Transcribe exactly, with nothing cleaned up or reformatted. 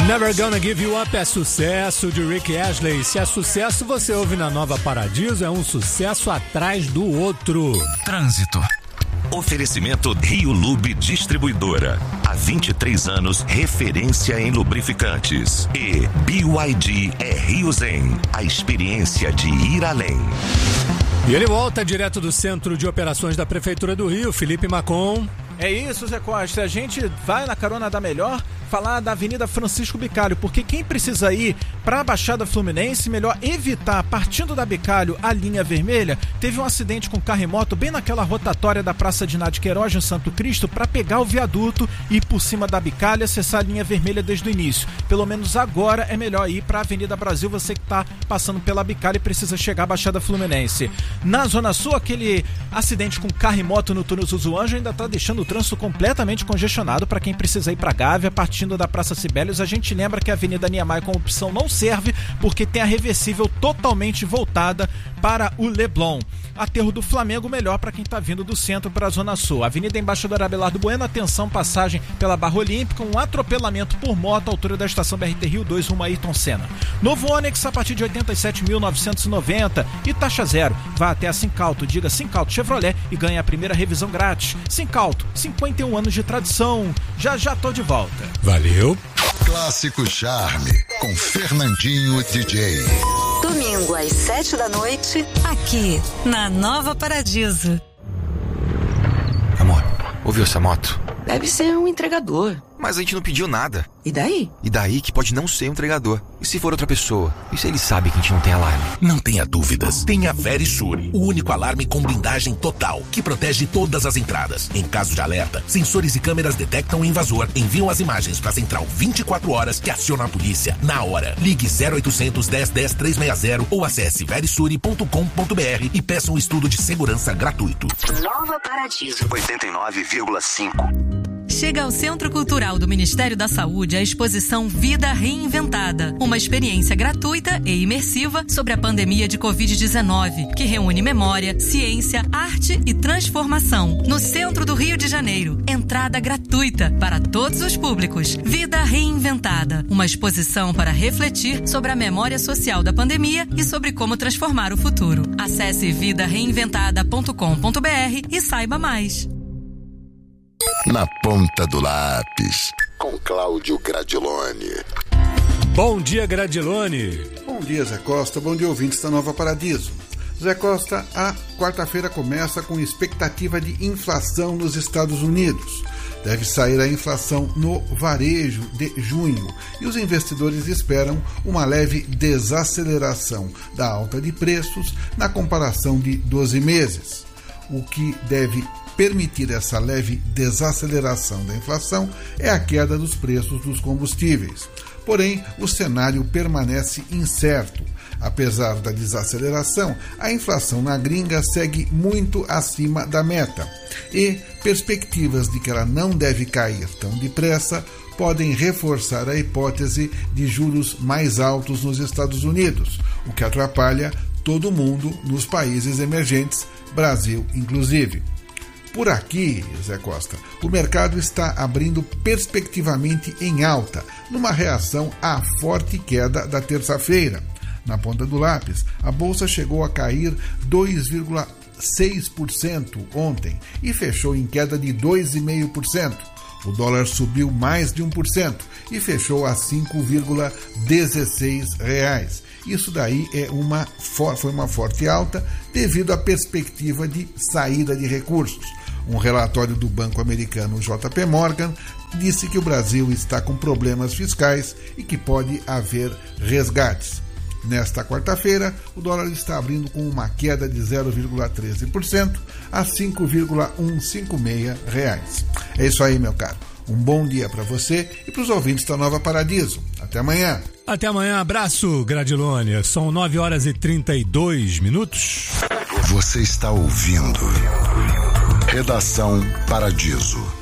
Never Gonna Give You Up é sucesso de Rick Astley. Se é sucesso, você ouve na Nova Paradiso, é um sucesso atrás do outro. Trânsito. Oferecimento Rio Lube Distribuidora. Há vinte e três anos, referência em lubrificantes. E B Y D é Rio Zen, a experiência de ir além. E ele volta direto do Centro de Operações da Prefeitura do Rio, Felipe Macon. É isso, Zé Costa. A gente vai na carona da melhor falar da Avenida Francisco Bicalho, porque quem precisa ir para a Baixada Fluminense, melhor evitar, partindo da Bicalho, a linha vermelha. Teve um acidente com carro e moto bem naquela rotatória da Praça de Nádio Queiroz, em Santo Cristo, para pegar o viaduto e ir por cima da Bicalho e acessar a linha vermelha desde o início. Pelo menos agora é melhor ir para a Avenida Brasil, você que está passando pela Bicalho e precisa chegar à Baixada Fluminense. Na Zona Sul, aquele acidente com carro e moto no túnel Zuzuanjo ainda está deixando o trânsito completamente congestionado para quem precisa ir para Gávea, partindo da Praça Sibelius. A gente lembra que a Avenida Niemeyer como opção não serve, porque tem a reversível totalmente voltada para o Leblon. Aterro do Flamengo, melhor para quem está vindo do centro para a Zona Sul. Avenida Embaixador Abelardo Bueno, atenção, passagem pela Barra Olímpica, um atropelamento por moto à altura da estação B R T Rio dois, rumo a Ayrton Senna. Novo Onix a partir de oitenta e sete mil novecentos e noventa e taxa zero. Vá até a Sincauto, diga Sincauto Chevrolet e ganhe a primeira revisão grátis. Sincauto, cinquenta e um anos de tradição. Já já tô de volta. Valeu. Clássico Charme, com Fernandinho D J. Domingo às sete da noite, aqui na Nova Paradiso. Amor, ouviu essa moto? Deve ser um entregador. Mas a gente não pediu nada. E daí? E daí que pode não ser um entregador. E se for outra pessoa? E se ele sabe que a gente não tem alarme? Não tenha dúvidas. Tenha Verisure, o único alarme com blindagem total, que protege todas as entradas. Em caso de alerta, sensores e câmeras detectam o invasor, enviam as imagens para a central vinte e quatro horas, que aciona a polícia na hora. Ligue zero oitocentos, dez, dez, trezentos e sessenta ou acesse verisure ponto com ponto b r e peça um estudo de segurança gratuito. Nova Paradiso oitenta e nove vírgula cinco. Chega ao Centro Cultural do Ministério da Saúde a exposição Vida Reinventada, uma experiência gratuita e imersiva sobre a pandemia de covid dezenove, que reúne memória, ciência, arte e transformação. No centro do Rio de Janeiro, entrada gratuita para todos os públicos. Vida Reinventada, uma exposição para refletir sobre a memória social da pandemia e sobre como transformar o futuro. Acesse vida reinventada ponto com ponto b r e saiba mais. Na ponta do lápis, com Cláudio Gradiloni. Bom dia, Gradiloni. Bom dia, Zé Costa. Bom dia, ouvintes da Nova Paradiso. Zé Costa, a quarta-feira começa com expectativa de inflação nos Estados Unidos. Deve sair a inflação no varejo de junho e os investidores esperam uma leve desaceleração da alta de preços na comparação de doze meses. O que deve permitir essa leve desaceleração da inflação é a queda dos preços dos combustíveis. Porém, o cenário permanece incerto. Apesar da desaceleração, a inflação na gringa segue muito acima da meta e perspectivas de que ela não deve cair tão depressa podem reforçar a hipótese de juros mais altos nos Estados Unidos, o que atrapalha todo mundo nos países emergentes, Brasil inclusive. Por aqui, Zé Costa, o mercado está abrindo perspectivamente em alta, numa reação à forte queda da terça-feira. Na ponta do lápis, a bolsa chegou a cair dois vírgula seis por cento ontem e fechou em queda de dois vírgula cinco por cento. O dólar subiu mais de um por cento e fechou a cinco vírgula dezesseis reais. Isso daí é uma, foi uma forte alta devido à perspectiva de saída de recursos. Um relatório do banco americano J P Morgan disse que o Brasil está com problemas fiscais e que pode haver resgates. Nesta quarta-feira, o dólar está abrindo com uma queda de zero vírgula treze por cento a cinco vírgula cento e cinquenta e seis reais. É isso aí, meu caro. Um bom dia para você e para os ouvintes da Nova Paradiso. Até amanhã. Até amanhã. Abraço, Gradiloni. São nove horas e trinta e dois minutos. Você está ouvindo Redação Paradiso.